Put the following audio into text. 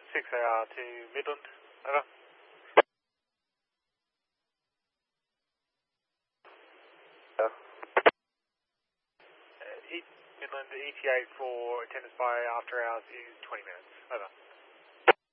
6AR to Midland, over. Midland ETA for attendance by after hours is 20 minutes, over.